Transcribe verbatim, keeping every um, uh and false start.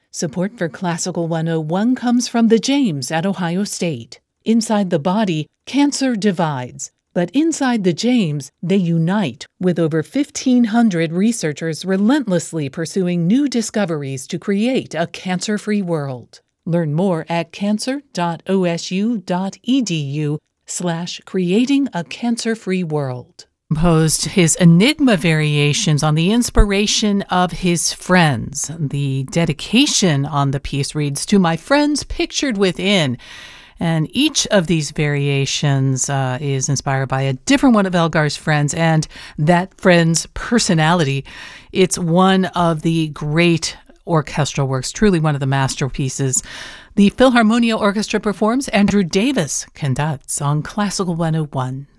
Support for Classical one oh one comes from the James at Ohio State. Inside the body, cancer divides, but inside the James, they unite, with over fifteen hundred researchers relentlessly pursuing new discoveries to create a cancer-free world. Learn more at cancer.osu.edu slash creating a cancer-free world. Posed his Enigma variations on the inspiration of his friends. The dedication on the piece reads, "To my friends pictured within." And each of these variations uh, is inspired by a different one of Elgar's friends and that friend's personality. It's one of the great orchestral works, truly one of the masterpieces. The Philharmonia Orchestra performs, Andrew Davis conducts on Classical one oh one.